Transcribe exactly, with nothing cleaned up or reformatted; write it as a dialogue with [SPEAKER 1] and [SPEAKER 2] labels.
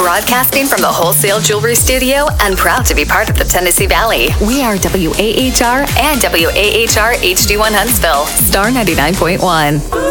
[SPEAKER 1] Broadcasting from the Wholesale Jewelry Studio and proud to be part of the Tennessee Valley. We are W A H R and W A H R H D one Huntsville. Star ninety-nine point one.